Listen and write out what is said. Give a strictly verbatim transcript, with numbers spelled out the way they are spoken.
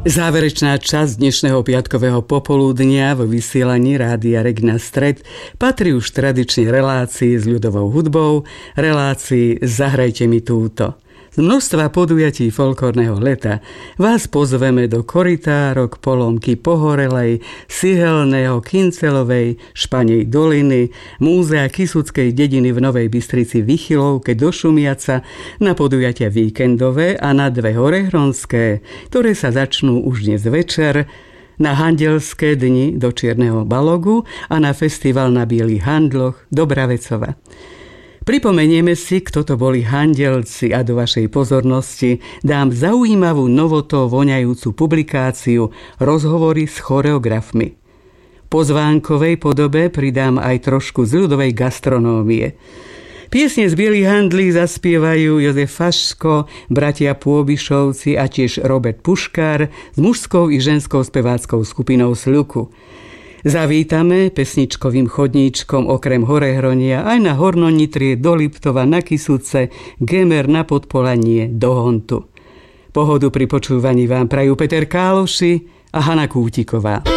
Záverečná časť dnešného piatkového popoludnia vo vysielaní Rádia Regina Stred patrí už tradične relácii s ľudovou hudbou, relácii Zahrajte mi túto. Z množstva podujatí folklórneho leta vás pozveme do Korytárok, Polomky Pohorelej, Sihelného, Kyncelovej, Španej doliny, Múzea Kysuckej dediny v Novej Bystrici Vychylovke do Šumiaca na podujatia víkendové a na dve horehronské, ktoré sa začnú už dnes večer, na Handelské dni do Čierneho Balogu a na festival na Bielých handloch do Bravecova. Pripomenieme si, kto to boli handelci a do vašej pozornosti dám zaujímavú novoto voňajúcu publikáciu Rozhovory s choreografmi. Po zvánkovej podobe pridám aj trošku z ľudovej gastronómie. Piesne z Bielých handlí zaspievajú Jozef Faško, bratia Pôbišovci a tiež Robert Puškár s mužskou i ženskou speváckou skupinou Sľuku. Zavítame pesničkovým chodníčkom okrem Horehronia aj na Hornonitrie, do Liptova, na Kysuce, Gemer, na Podpolanie, do Hontu. Pohodu pri počúvaní vám prajú Peter Káloši a Hana Kútiková.